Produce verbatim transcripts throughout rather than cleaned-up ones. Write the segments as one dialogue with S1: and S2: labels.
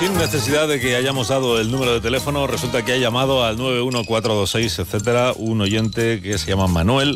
S1: sin necesidad de que hayamos dado el número de teléfono, resulta que ha llamado al nueve uno cuatro dos seis, etcétera, un oyente que se llama Manuel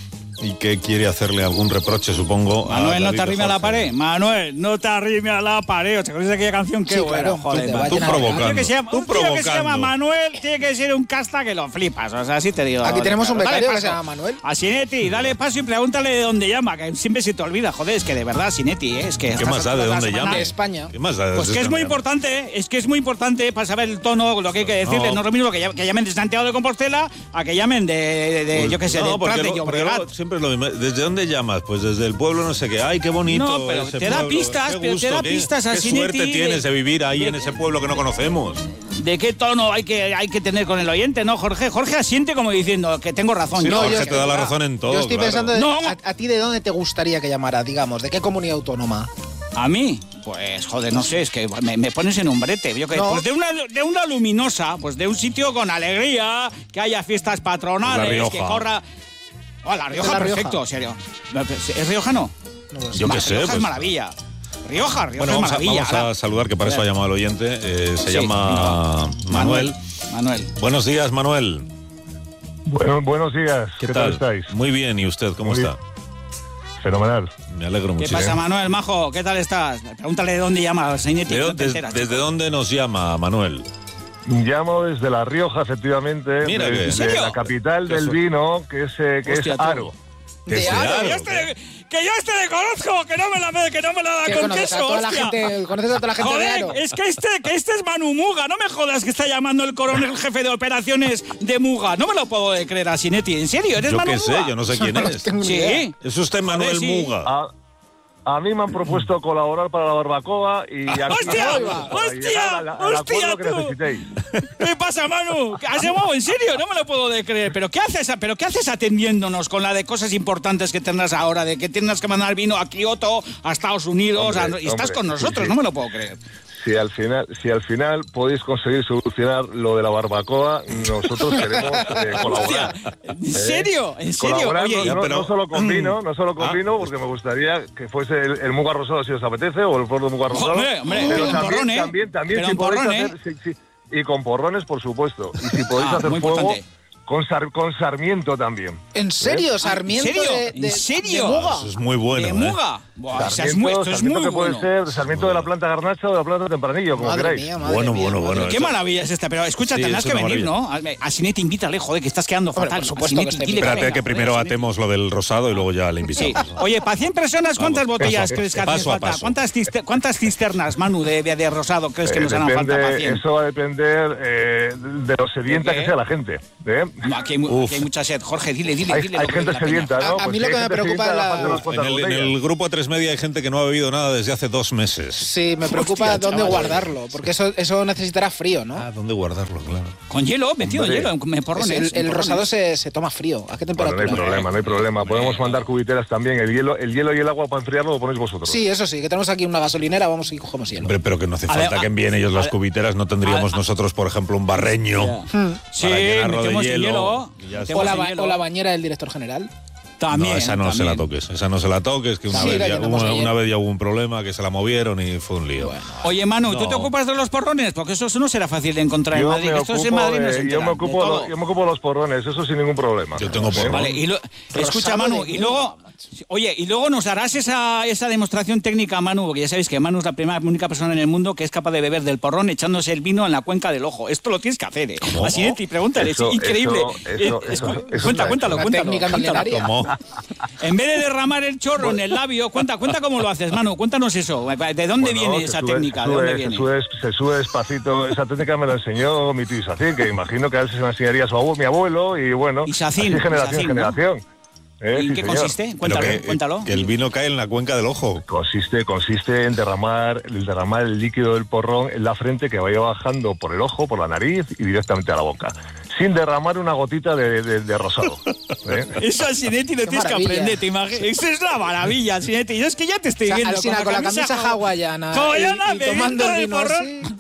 S1: y que quiere hacerle algún reproche, supongo.
S2: Manuel, no te arrime a la pared. Manuel, no te arrime a la pared. ¿Te acuerdas de aquella canción? Qué
S3: Sí,
S2: buena,
S3: claro,
S2: joder.
S3: tú, te
S1: Tú provocando.
S2: Que se llama,
S1: Tú
S2: un tío que se
S1: provocando.
S2: llama Manuel tiene que ser un casta que lo flipas. O sea, así te digo.
S3: Aquí tenemos un
S2: Dale
S3: becario que
S2: paso.
S3: se llama Manuel.
S2: A Sinetti, dale paso y pregúntale de dónde llama, que siempre se te olvida. Joder, es que de verdad, Sinetti, ¿eh? es que...
S1: ¿Qué más da de dónde llama?
S3: De España.
S1: ¿Qué más da de
S2: Pues que es muy
S1: dónde llama?
S2: importante, ¿eh? es que es muy importante para saber el tono, lo que hay que decirle.
S1: No.
S2: No, es lo mismo que, ll- que llamen de Santiago de Compostela a que llamen de, de, de,
S1: Pues
S2: yo qué sé,
S1: no,
S2: de
S1: porque
S2: Prat de
S1: lo- porque
S2: Llobregat.
S1: luego siempre es lo mismo. ¿Desde dónde llamas? Pues desde el pueblo no sé qué. ¡Ay, qué bonito!
S2: No, pero
S1: ese
S2: te da
S1: pueblo,
S2: pistas,
S1: qué
S2: pero te
S1: gusto,
S2: da
S1: qué-
S2: pistas
S1: Qué
S2: así,
S1: suerte
S2: Neti,
S1: tienes
S2: de-
S1: de vivir ahí
S2: de-
S1: en ese pueblo que no conocemos.
S2: ¿De qué tono hay que, hay que tener con el oyente, no, Jorge? Jorge asiente como diciendo que tengo razón.
S1: Sí,
S2: yo,
S1: no,
S3: yo
S1: Jorge
S3: es
S1: te da la
S3: que-
S1: razón en todo.
S3: Yo estoy
S1: claro.
S3: pensando, de-
S2: No.
S3: a, a ti de dónde te gustaría que llamara, digamos, de qué comunidad autónoma.
S2: ¿A mí? Pues, joder, no sé, es que me, me pones en un brete. Yo que,
S3: No.
S2: Pues de una, de una luminosa, pues de un sitio con alegría, que haya fiestas
S1: La
S2: patronales,
S1: Rioja.
S2: que corra... Oh, la Rioja,
S3: La Rioja.
S2: perfecto, serio. ¿Es riojano?
S3: No lo sé.
S1: Yo
S2: Va,
S1: qué sé.
S2: Rioja
S1: Pues,
S2: es maravilla. Rioja, Rioja
S1: bueno,
S2: es
S1: vamos, a,
S2: maravilla.
S1: vamos a
S2: ahora.
S1: saludar, que para eso ha llamado el oyente. Eh, se
S2: Sí,
S1: llama
S2: venga,
S1: Manuel.
S2: Manuel.
S1: Buenos días, Manuel.
S4: Bueno, buenos días.
S1: ¿Qué,
S4: ¿Qué,
S1: tal?
S4: tal estáis?
S1: Muy bien, ¿y usted cómo
S4: Muy
S1: está?
S4: Fenomenal.
S1: Me alegro
S2: ¿Qué
S1: muchísimo.
S2: pasa, Manuel, majo? ¿Qué tal estás? Pregúntale de dónde llama Sainetti.
S1: ¿De
S2: no
S1: dó-
S2: te
S1: des-
S2: enteras,
S1: ¿Desde
S2: chico.
S1: dónde nos llama, Manuel?
S4: Llamo desde La Rioja, efectivamente,
S1: Mira
S4: de,
S1: que-
S4: de
S1: ¿En
S2: serio?
S4: la capital
S1: Qué
S4: del
S1: su-
S4: vino, que es, eh, que
S2: Hostia,
S4: es
S2: tú.
S4: Aro.
S1: Que
S3: De
S1: sea
S3: Aro,
S1: algo,
S2: Que yo este, que yo este le conozco, que no me la, que no me la da
S3: Que
S2: con
S3: conoces a
S2: queso,
S3: toda la
S2: hostia.
S3: gente, conoces a toda la gente de
S2: Joder,
S3: Aro.
S2: es que este, que este es Manu Muga, no me jodas que está llamando el coronel jefe de operaciones de Muga. No me lo puedo creer a Sinetti, ¿en serio? ¿Eres
S1: Yo
S2: Manu
S1: qué
S2: Muga?
S1: sé, yo no sé quién
S3: No
S1: es.
S3: tengo ni idea.
S2: Sí.
S1: Es usted Manuel
S2: sí.
S1: Muga.
S4: A, a mí me han propuesto colaborar para la barbacoa y aquí
S2: ¡Hostia!
S4: estamos para
S2: ¡Hostia!
S4: llegar al- al
S2: ¡Hostia,
S4: acuerdo que
S2: tú!
S4: necesitéis.
S2: ¿Qué pasa, Manu? ¿Has llamado en serio? No me lo puedo de creer. ¿Pero qué haces, pero qué haces atendiéndonos con la de cosas importantes que tendrás ahora? De que tendrás que mandar vino a Kioto, a Estados Unidos,
S4: Hombre,
S2: a- y estás
S4: hombre,
S2: con nosotros.
S4: sí, sí.
S2: No me lo puedo creer.
S4: Si al final, si al final podéis conseguir solucionar lo de la barbacoa, nosotros queremos eh, colaborar.
S2: Hostia, ¿en serio? ¿En serio?
S4: Colaborando,
S2: Oye,
S4: no,
S1: pero-
S4: no solo con vino, no solo con
S1: Ah,
S4: vino,
S1: pues-
S4: porque me gustaría que fuese el, el Muga Rosado si os apetece, o el Flor de Muga Rosado.
S2: Hombre, hombre,
S4: pero
S2: pero en
S4: también,
S2: porrón, ¿eh?
S4: también, también
S2: Pero
S4: si
S2: en
S4: podéis
S2: porrón,
S4: hacer,
S2: ¿eh?
S4: sí, sí, y con porrones, por supuesto. Y si podéis
S2: Ah,
S4: hacer
S2: muy
S4: fuego,
S2: importante.
S4: con, sar- con Sarmiento también.
S3: ¿En serio? ¿Sarmiento
S2: ¿En serio?
S3: de, de,
S2: ¿En serio?
S3: de Muga?
S1: Eso es muy bueno,
S2: de
S1: ¿eh?
S2: Muga. Buah, esa es
S4: Sarmiento,
S2: muy, esto es
S4: Sarmiento
S2: muy
S4: que puede
S2: bueno.
S4: ser Sarmiento de la planta Garnacha o de la planta Tempranillo, como
S3: Madre
S4: queráis.
S3: mía, madre
S1: Bueno,
S3: mía,
S1: bueno,
S3: madre
S1: bueno.
S3: mía.
S2: Qué maravilla es esta, pero escucha,
S1: Sí,
S2: tendrás
S1: es
S2: que
S1: una
S2: venir,
S1: maravilla.
S2: ¿no? A Sinetti, invítale, joder, que estás quedando
S3: Hombre,
S2: fatal.
S3: por supuesto
S2: A
S3: que
S2: Sinetti,
S3: estoy
S2: dile
S1: Espérate
S2: venga,
S1: que
S2: joder,
S1: primero
S2: Sinetti.
S1: atemos lo del rosado y luego ya le
S2: Sí.
S1: invitamos.
S2: Oye, para cien personas, ¿cuántas
S1: Vamos,
S2: botellas
S1: paso,
S2: crees que
S1: paso
S2: hacen
S1: a
S2: falta?
S1: paso.
S2: ¿Cuántas, cister- ¿Cuántas cisternas, Manu, de, de, de rosado crees que
S4: Eh,
S2: nos harán falta para
S4: depende-
S2: cien?
S4: eso va a depender eh, de lo sedienta
S2: ¿De qué?
S4: que sea la gente. ¿eh?
S2: No, aquí, hay, mu-
S1: Uf.
S2: aquí hay mucha sed. Jorge, dile, dile,
S4: Hay,
S2: dile.
S4: hay
S2: lo que
S4: gente
S2: la peña.
S4: sedienta, ¿no?
S3: A- a mí
S4: Pues
S3: lo
S4: si
S3: que
S4: hay
S3: me
S4: gente
S3: preocupa
S4: sedienta,
S3: es la-
S4: faltan unas
S1: En
S4: cuantas
S1: el, en
S4: botellas.
S1: el grupo A tres Media hay gente que no ha bebido nada desde hace dos meses.
S3: Sí, me preocupa
S2: Hostia,
S3: dónde
S2: chaval.
S3: guardarlo, porque eso, eso necesitará frío, ¿no?
S1: Ah, ¿dónde guardarlo? Claro.
S2: Con hielo, metido en
S4: Hombre.
S2: hielo, en
S3: Es
S2: porrones.
S3: el,
S2: en
S3: el
S2: porrones.
S3: rosado se, se toma frío. ¿A qué
S4: Bueno, no
S3: temperatura?
S4: hay problema, no hay problema. Podemos mandar cubiteras también. El hielo, el hielo y el agua para enfriarlo lo ponéis vosotros.
S3: Sí, eso sí, que tenemos aquí una gasolinera, vamos y cogemos hielo.
S1: Hombre, pero que no hace
S2: A ver,
S1: falta
S2: a-
S1: que envíen ellos las
S2: a-
S1: cubiteras. No tendríamos
S2: a-
S1: nosotros, por ejemplo, un barreño.
S2: Sí,
S1: para llenarlo de
S2: metemos en
S1: hielo,
S2: hielo.
S1: y ya
S2: metemos
S3: O la,
S2: en
S3: ba-
S2: hielo.
S3: o la bañera del director general.
S2: También,
S1: No, esa no se la
S2: también.
S1: toques. Esa no se la toques, que una,
S3: Sí,
S1: vez,
S3: la
S1: ya,
S3: llenamos
S1: una,
S3: ayer.
S1: una vez ya hubo un problema, que se la movieron y fue un lío.
S2: Oye, Manu, ¿tú
S1: No.
S2: te ocupas de los porrones? Porque eso, eso no será fácil de encontrar en
S4: Yo
S2: Madrid.
S4: me,
S2: Estos
S4: ocupo
S2: en Madrid no
S4: de-
S2: se
S4: yo,
S2: enteran
S4: me
S2: de
S4: ocupo
S2: todo.
S4: lo- yo me ocupo de los porrones, eso sin ningún problema.
S1: Yo tengo
S4: ¿Eh?
S1: porrones.
S2: Vale, y lo- escucha, Manu,
S3: de
S2: y
S3: Muga,
S2: luego, oye, y luego nos darás esa, esa demostración técnica, Manu, porque ya sabéis que Manu es la primera, única persona en el mundo que es capaz de beber del porrón echándose el vino en la cuenta del ojo. Esto lo tienes que hacer, ¿eh?
S1: ¿Cómo?
S2: Así es, y pregúntale,
S4: Eso-
S2: es increíble.
S4: eso- eso-
S2: Eh,
S4: eso-
S2: escu-
S4: eso
S2: cuenta,
S4: está
S2: cuéntalo,
S3: Una
S2: cuéntalo.
S3: técnica
S2: cuéntalo.
S3: milenaria.
S1: ¿Cómo?
S2: En vez de derramar el chorro en el labio, cuenta, cuenta cómo lo haces, Manu, cuéntanos eso. ¿De dónde
S4: Bueno,
S2: viene
S4: se
S2: esa
S4: sube-
S2: técnica?
S4: Se
S2: ¿De
S4: sube,
S2: dónde
S4: se
S2: viene?
S4: sube, se sube despacito. Esa técnica me la enseñó mi tío Isacín, que imagino que a veces se la enseñaría a su abuelo, mi abuelo, y bueno,
S2: Isacín,
S4: así generación
S2: Isacín,
S4: en
S2: ¿no?
S4: generación. Eh,
S2: ¿Y
S4: sí,
S2: en qué
S4: señor.
S2: consiste?
S1: Pero
S2: Cuéntalo,
S1: que,
S2: cuéntalo.
S1: que el vino cae en la cuenca del ojo.
S4: Consiste, consiste en derramar, el derramar el líquido del porrón en la frente que vaya bajando por el ojo, por la nariz y directamente a la boca. Sin derramar una gotita de, de- de rosado. ¿eh?
S2: Eso al Sinetti lo
S3: Qué
S2: tienes que
S3: maravilla.
S2: aprender, te imaginas. Eso es la maravilla, Sinetti. Yo es que ya te estoy
S3: O sea,
S2: viendo
S3: Alsina con la camisa
S2: ja-
S3: hawaiana
S2: hawaiana,
S3: y, y tomando
S2: bebiendo
S3: el
S2: de
S3: vino
S2: porrón.
S3: así.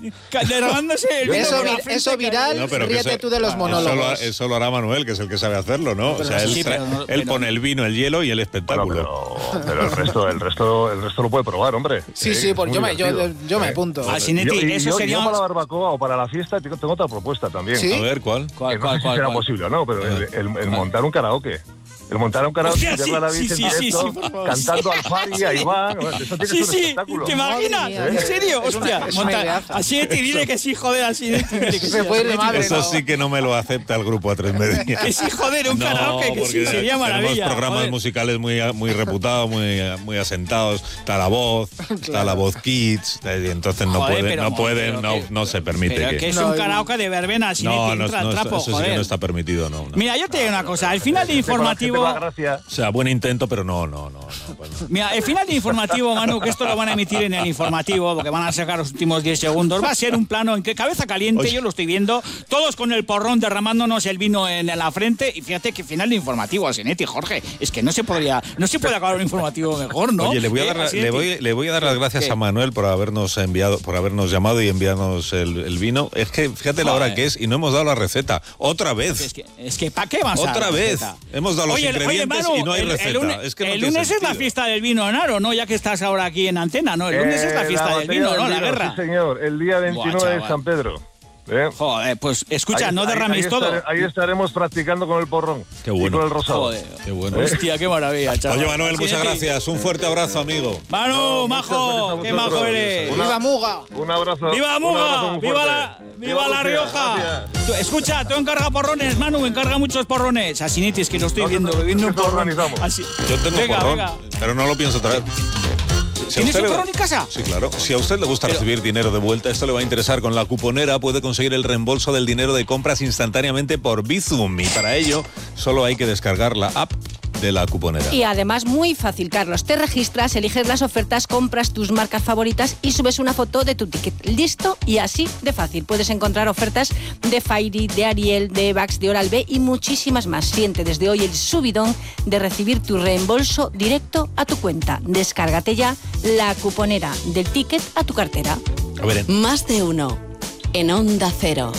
S2: derramándose el vino.
S3: Eso,
S2: por la
S3: vi-
S2: frente,
S3: eso viral,
S1: No, pero que
S3: ríete
S1: eso-
S3: tú de los
S1: Eso
S3: monólogos.
S1: lo, eso lo hará Manuel, que es el que sabe hacerlo, ¿no? O sea, él,
S2: sí,
S1: tra-
S2: pero no-
S1: él
S2: pero-
S1: pone el vino, el hielo y el
S4: Bueno,
S1: espectáculo.
S4: pero, pero el resto, el resto, el resto lo puede probar, hombre.
S3: Sí,
S4: Eh,
S3: sí, pues
S4: muy
S3: yo me, yo,
S4: divertido.
S3: yo me
S4: Eh,
S3: apunto.
S2: Ah, sí, Neti,
S4: yo, y
S2: eso
S4: yo-
S2: sería-
S4: yo para la barbacoa o para la fiesta tengo, tengo otra propuesta también.
S3: ¿Sí?
S1: A ver, ¿cuál?
S2: ¿Cuál,
S4: Que no
S2: cuál,
S4: sé si
S2: cuál,
S4: será
S2: cuál?
S4: posible o no, pero el, el- el montar un karaoke. El montar un karaoke,
S2: Hostia,
S4: tirarle a
S2: sí,
S4: David
S2: sí,
S4: en
S2: sí,
S4: directo,
S2: sí, por favor.
S4: cantando al Fari, a Iván. Eso tiene que
S2: Sí,
S4: ser un
S2: sí,
S4: espectáculo.
S2: ¿te imaginas?
S3: Madre mía.
S2: ¿En serio?
S3: Es una-
S2: Hostia,
S3: es una
S2: monta-
S3: ideaza.
S2: así de ti, dile que sí, joder, así de ti, dile que sí.
S3: Se fue
S2: así
S3: de madre,
S1: Eso
S3: no.
S1: sí que no me lo acepta el grupo A tres Media.
S2: Que sí, joder, un
S1: No,
S2: karaoke, que sí,
S1: porque
S2: sería maravilla.
S1: Tenemos programas
S2: joder.
S1: musicales muy, muy reputados, muy, muy asentados. Está La Voz, está La Voz Kids, y entonces no
S2: Joder,
S1: pueden,
S2: pero
S1: no,
S2: mo-
S1: pueden
S2: pero
S1: no,
S2: que-
S1: no se permite
S2: Pero
S1: que...
S2: que es
S3: No,
S2: un
S3: y-
S2: karaoke de verbena, así
S1: no,
S2: de
S1: no,
S2: entra
S1: no,
S2: al
S1: eso-
S2: trapo,
S1: eso sí que
S2: joder.
S1: no está permitido, no. no.
S2: Mira, yo te digo una cosa, al final de
S4: Te conoce, te
S2: informativo...
S4: da gracia.
S1: O sea, buen intento, pero no, no, no. no, pues no.
S2: Mira, el final de informativo, Manu, que esto lo van a emitir en el informativo, porque van a sacar los últimos diez segundos, va a ser un plano en que cabeza caliente,
S1: Oye.
S2: yo lo estoy viendo, todos con el porrón derramándonos el vino en la frente, y fíjate que final de informativo, Asinetti, Jorge, es que no se podría, no se puede acabar un informativo mejor, ¿no?
S1: Oye, le voy a
S2: Eh,
S1: dar, la-
S2: Asinetti.
S1: le voy, le voy a dar las gracias
S2: ¿Qué?
S1: a Manuel por habernos enviado, por habernos llamado y enviarnos el, el vino. Es que fíjate la hora
S2: Joder.
S1: que es y no hemos dado la receta. Otra vez.
S2: Es que, es que ¿para qué vas a
S1: Otra
S2: dar
S1: vez.
S2: receta?
S1: Hemos dado los
S2: Oye,
S1: ingredientes
S2: oye, Manu,
S1: y no hay
S2: el-
S1: receta.
S2: El lunes,
S1: es que no
S2: el
S1: tiene
S2: lunes es la
S1: sentido.
S2: fiesta del vino, Naro, ¿no? Ya que estás ahora aquí en antena, ¿no? El lunes es la
S4: Eh,
S2: fiesta del
S4: batalla
S2: vino,
S4: del
S2: ¿no? La
S4: vino,
S2: guerra.
S4: Sí, señor. El día veintinueve de
S2: chaval.
S4: San Pedro. ¿eh?
S2: Joder, pues escucha,
S4: Ahí-
S2: no
S4: ahí-
S2: derraméis
S4: ahí
S2: todo.
S4: estare- ahí estaremos practicando con el porrón.
S1: Qué bueno.
S4: Y con el rosado.
S2: Joder.
S1: Qué bueno.
S2: Hostia, qué maravilla, chaval.
S1: Oye, Manuel, muchas
S2: Asinetti.
S1: gracias. Un fuerte abrazo, amigo.
S2: Manu,
S4: No,
S2: majo,
S4: muchas
S2: qué
S4: gracias a
S2: majo
S4: vosotros.
S2: eres.
S4: Una-
S3: ¡Viva Muga!
S4: Un abrazo.
S2: ¡Viva
S4: un abrazo
S2: Muga!
S4: muy
S2: ¡Viva
S4: fuerte.
S2: la, ¡Viva la
S4: Lucía,
S2: Rioja!
S4: gracias.
S2: Tú, escucha, tú encarga porrones, Manu, encarga muchos porrones. Asinetti, es que lo estoy viendo,
S4: Nosotros-
S2: bebiendo un
S4: nosotros
S2: porrón.
S4: organizamos.
S2: Así.
S1: Yo tengo
S2: venga,
S1: porrón,
S2: venga.
S1: pero no lo pienso traer. Si a
S2: ¿Tienes
S1: usted
S2: un
S1: le-
S2: porrón en casa?
S1: Sí, claro. Si a usted le gusta
S2: Pero-
S1: recibir dinero de vuelta, esto le va a interesar. Con la cuponera puede conseguir el reembolso del dinero de compras instantáneamente por Bizum. Y para ello, solo hay que descargar la app de la cuponera.
S5: Y además muy fácil, Carlos. Te registras, eliges las ofertas, compras tus marcas favoritas y subes una foto de tu ticket. Listo y así de fácil. Puedes encontrar ofertas de Fairy, de Ariel, de Evax, de Oral-B y muchísimas más. Siente desde hoy el subidón de recibir tu reembolso directo a tu cuenta. Descárgate ya la cuponera del ticket a tu cartera.
S1: A ver, en-
S6: Más de uno. En Onda Cero.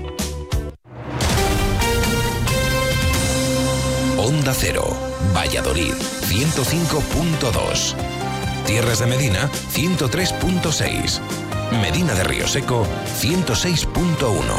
S7: Onda Cero, Valladolid, ciento cinco punto dos. Tierras de Medina, ciento tres punto seis. Medina de Río Seco, ciento seis punto uno.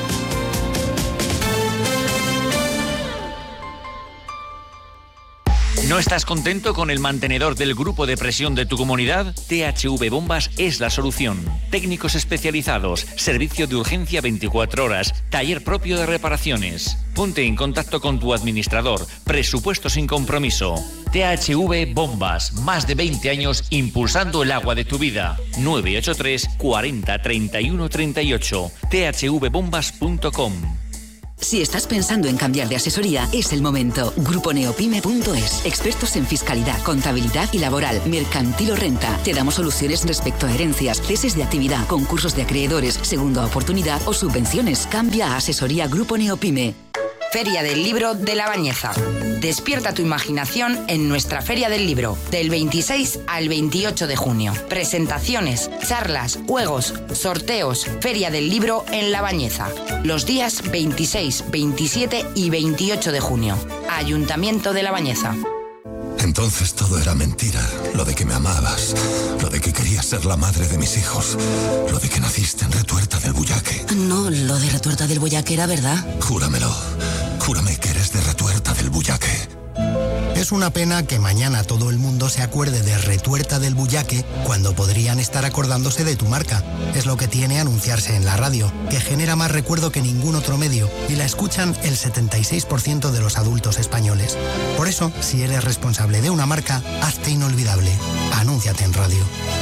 S8: ¿No estás contento con el mantenedor del grupo de presión de tu comunidad? T H V Bombas es la solución. Técnicos especializados, servicio de urgencia veinticuatro horas, taller propio de reparaciones. Ponte en contacto con tu administrador. Presupuesto sin compromiso. T H V Bombas, más de veinte años impulsando el agua de tu vida. nueve ocho tres cuarenta treinta y uno treinta y ocho. t h v bombas punto com.
S6: Si estás pensando en cambiar de asesoría, es el momento. Grupo Neopime punto es. Expertos en fiscalidad, contabilidad y laboral, mercantil o renta. Te damos soluciones respecto a herencias, ceses de actividad, concursos de acreedores, segunda oportunidad o subvenciones. Cambia a Asesoría Grupo Neopime.
S9: Feria del Libro de La Bañeza. Despierta tu imaginación en nuestra Feria del Libro, del veintiséis al veintiocho de junio. Presentaciones, charlas, juegos, sorteos. Feria del Libro en La Bañeza. Los días veintiséis, veintisiete y veintiocho de junio. Ayuntamiento de La Bañeza.
S10: Entonces todo era mentira. Lo de que me amabas, lo de que querías ser la madre de mis hijos, lo de que naciste en Retuerta del Bullaque.
S6: No, lo de Retuerta del Boyaque era verdad.
S10: Júramelo. Júrame que eres de Retuerta del Bullaque.
S11: Es una pena que mañana todo el mundo se acuerde de Retuerta del Bullaque cuando podrían estar acordándose de tu marca. Es lo que tiene anunciarse en la radio, que genera más recuerdo que ningún otro medio y la escuchan el setenta y seis por ciento de los adultos españoles. Por eso, si eres responsable de una marca, hazte inolvidable. Anúnciate en radio.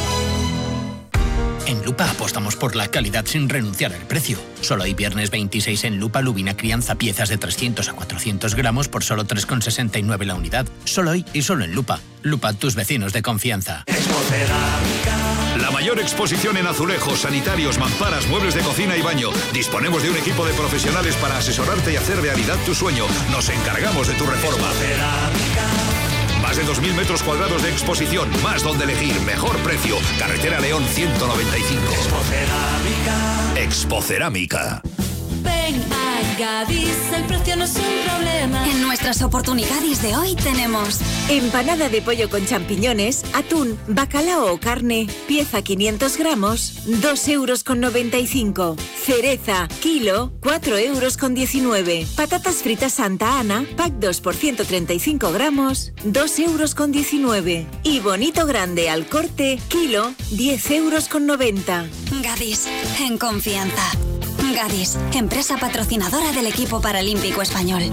S12: En Lupa apostamos por la calidad sin renunciar al precio. Solo hoy viernes veintiséis en Lupa, lubina crianza, piezas de trescientos a cuatrocientos gramos por solo tres con sesenta y nueve la unidad. Solo hoy y solo en Lupa. Lupa, tus vecinos de confianza.
S13: La mayor exposición en azulejos, sanitarios, mamparas, muebles de cocina y baño. Disponemos de un equipo de profesionales para asesorarte y hacer realidad tu sueño. Nos encargamos de tu reforma. Más de dos mil metros cuadrados de exposición, más donde elegir, mejor precio. Carretera León ciento noventa y cinco. Expocerámica.
S14: Ven a Gadis, el precio no es un problema.
S15: En nuestras oportunidades de hoy tenemos empanada de pollo con champiñones, atún, bacalao o carne, pieza quinientos gramos, dos euros con noventa y cinco. Cereza, kilo, cuatro euros con diecinueve. Patatas fritas Santa Ana, pack dos por ciento treinta y cinco gramos, dos euros con diecinueve. Y bonito grande al corte, kilo, diez euros con noventa. Gadis, en confianza. Gadis, empresa patrocinadora del equipo paralímpico español.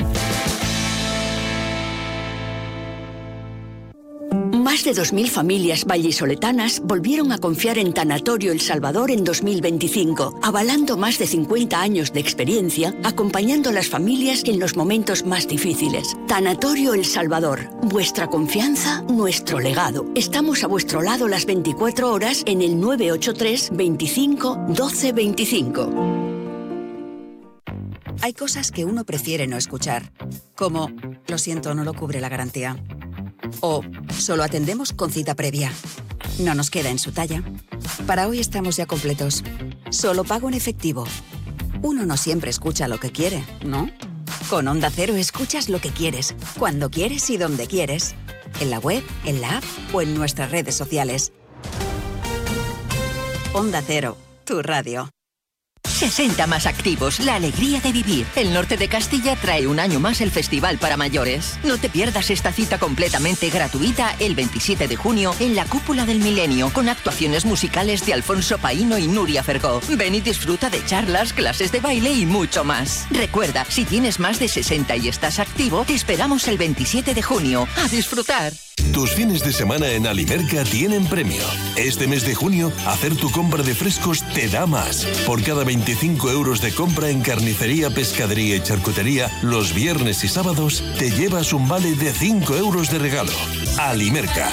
S16: Más de dos mil familias vallisoletanas volvieron a confiar en Tanatorio El Salvador en dos mil veinticinco, avalando más de cincuenta años de experiencia, acompañando a las familias en los momentos más difíciles. Tanatorio El Salvador, vuestra confianza, nuestro legado. Estamos a vuestro lado las veinticuatro horas en el nueve ocho tres, veinticinco, doce veinticinco.
S17: Hay cosas que uno prefiere no escuchar, como, lo siento, no lo cubre la garantía. O, solo atendemos con cita previa. No nos queda en su talla. Para hoy estamos ya completos. Solo pago en efectivo. Uno no siempre escucha lo que quiere, ¿no? Con Onda Cero escuchas lo que quieres, cuando quieres y donde quieres. En la web, en la app o en nuestras redes sociales. Onda Cero, tu radio.
S18: sesenta más activos, la alegría de vivir. El norte de Castilla trae un año más el Festival para Mayores. No te pierdas esta cita completamente gratuita el veintisiete de junio en la Cúpula del Milenio, con actuaciones musicales de Alfonso Paíno y Nuria Fergó. Ven y disfruta de charlas, clases de baile y mucho más. Recuerda, si tienes más de sesenta y estás activo, te esperamos el veintisiete de junio. ¡A disfrutar!
S19: Tus fines de semana en Alimerca tienen premio. Este mes de junio, hacer tu compra de frescos te da más. Por cada veinticinco euros de compra en carnicería, pescadería y charcutería, los viernes y sábados, te llevas un vale de cinco euros de regalo. Alimerca.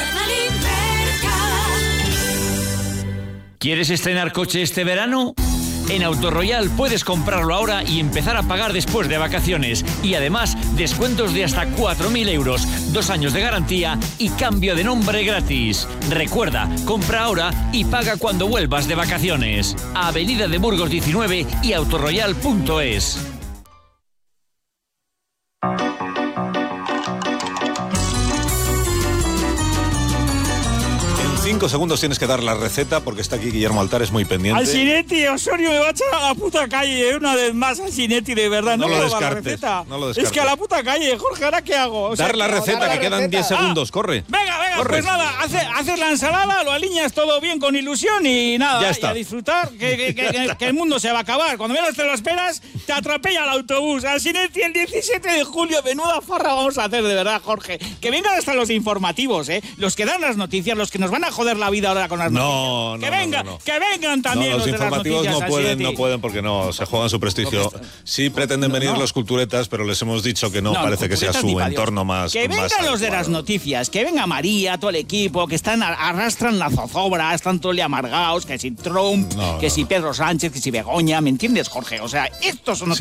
S8: ¿Quieres estrenar coche este verano? En Autoroyal puedes comprarlo ahora y empezar a pagar después de vacaciones. Y además, descuentos de hasta cuatro mil euros, dos años de garantía y cambio de nombre gratis. Recuerda, compra ahora y paga cuando vuelvas de vacaciones. Avenida de Burgos diecinueve y autoroyal punto es.
S1: Cinco segundos tienes que dar la receta porque está aquí Guillermo Altares muy pendiente.
S2: Alcinetti, Osorio me va a echar a la puta calle, ¿eh? Una vez más, Alcinetti, de verdad.
S1: No,
S2: no
S1: lo
S2: me va
S1: descartes,
S2: la
S1: no lo
S2: Es
S1: descartes.
S2: que a la puta calle, Jorge, ¿ahora qué hago? O sea,
S1: dar la
S2: no,
S1: receta,
S2: dar la
S1: que quedan
S2: receta.
S1: diez segundos,
S2: Ah,
S1: corre.
S2: Venga, venga,
S1: corre.
S2: pues nada, haces hace la ensalada, lo alineas todo bien con ilusión y nada,
S1: Ya
S2: y
S1: está.
S2: a disfrutar, que, que, que, que el mundo se va a acabar. Cuando menos te lo esperas, te atropella el autobús. Alcinetti, el diecisiete de julio, menuda farra vamos a hacer, de verdad, Jorge. Que vengan hasta los informativos, ¿eh? Los que dan las noticias, los que nos van a joder la vida ahora con las
S1: No,
S2: noticias.
S1: no,
S2: que
S1: no,
S2: vengan,
S1: no, no.
S2: que vengan también
S1: No,
S2: los,
S1: los
S2: de las
S1: informativos
S2: noticias,
S1: no pueden,
S2: Alcinetti.
S1: no pueden porque no, se juegan su prestigio. Sí pretenden venir
S2: no.
S1: los culturetas, pero les hemos dicho que no,
S2: No,
S1: parece que sea
S2: culturetas ni
S1: su
S2: pa' Dios.
S1: entorno más.
S2: Que vengan
S1: más
S2: los de
S1: adecuado.
S2: las noticias, que venga María, todo el equipo, que están arrastran la zozobra, están todos amargados, que si Trump,
S1: No,
S2: que
S1: no,
S2: si Pedro Sánchez, que si Begoña, ¿me entiendes, Jorge? O sea, estos son